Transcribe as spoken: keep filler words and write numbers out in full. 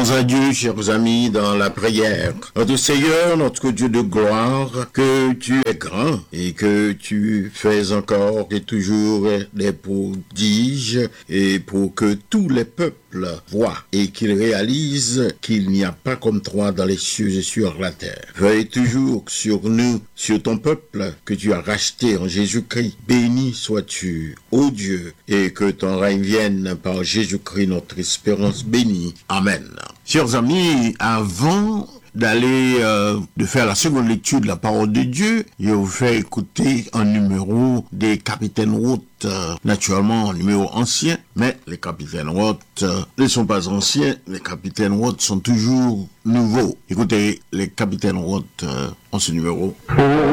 Disons adieu, chers amis, dans la prière. Notre Seigneur, notre Dieu de gloire, que tu es grand et que tu fais encore et toujours des prodiges et pour que tous les peuples voient et qu'ils réalisent qu'il n'y a pas comme toi dans les cieux et sur la terre. Veuille toujours sur nous, sur ton peuple que tu as racheté en Jésus-Christ. Béni sois-tu, ô Dieu, et que ton règne vienne par Jésus-Christ, notre espérance bénie. Amen. Chers amis, avant d'aller euh, de faire la seconde lecture de la parole de Dieu, je vous fais écouter un numéro des Capitaines Roth, euh, naturellement un numéro ancien, mais les Capitaines Roth euh, ne sont pas anciens, les Capitaines Roth sont toujours nouveaux. Écoutez les Capitaines Roth euh, en ce numéro.